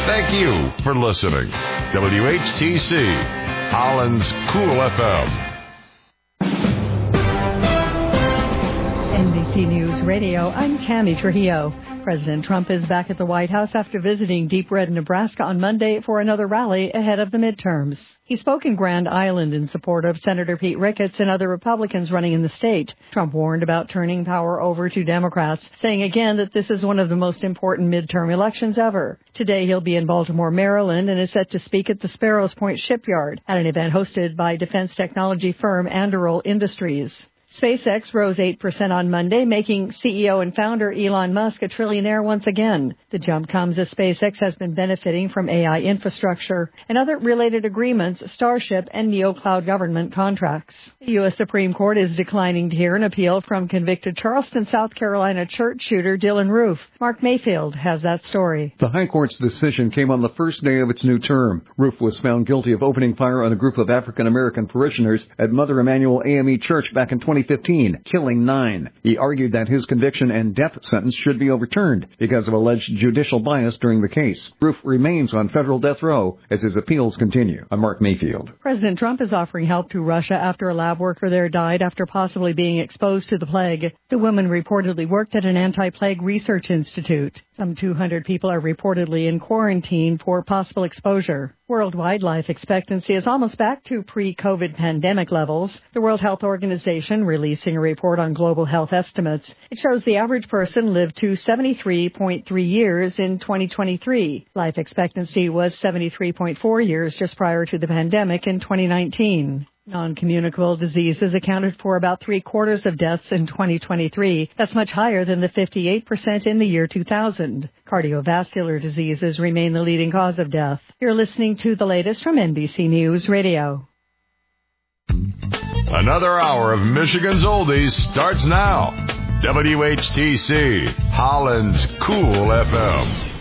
Thank you for listening. WHTC, Holland's Cool FM. NBC News Radio, I'm Tammy Trujillo. President Trump is back at the White House after visiting Deep Red, Nebraska on Monday for another rally ahead of the midterms. He spoke in Grand Island in support of Senator Pete Ricketts and other Republicans running in the state. Trump warned about turning power over to Democrats, saying again that this is one of the most important midterm elections ever. Today he'll be in Baltimore, Maryland, and is set to speak at the Sparrows Point Shipyard at an event hosted by defense technology firm Anduril Industries. SpaceX rose 8% on Monday, making CEO and founder Elon Musk a trillionaire once again. The jump comes as SpaceX has been benefiting from AI infrastructure and other related agreements, Starship and NeoCloud government contracts. The U.S. Supreme Court is declining to hear an appeal from convicted Charleston, South Carolina church shooter Dylan Roof. Mark Mayfield has that story. The High Court's decision came on the first day of its new term. Roof was found guilty of opening fire on a group of African-American parishioners at Mother Emanuel AME Church back in 2015, killing 9. He argued that his conviction and death sentence should be overturned because of alleged judicial bias during the case. Roof remains on federal death row as his appeals continue. I'm Mark Mayfield. President Trump is offering help to Russia after a lab worker there died after possibly being exposed to the plague. The woman reportedly worked at an anti-plague research institute. Some 200 people are reportedly in quarantine for possible exposure. Worldwide life expectancy is almost back to pre-COVID pandemic levels. The World Health Organization releasing a report on global health estimates. It shows the average person lived to 73.3 years in 2023. Life expectancy was 73.4 years just prior to the pandemic in 2019. Non-communicable diseases accounted for about 3/4 of deaths in 2023. That's much higher than the 58% in the year 2000. Cardiovascular diseases remain the leading cause of death. You're listening to the latest from NBC News Radio. Another hour of Michigan's Oldies starts now. WHTC, Holland's Cool FM.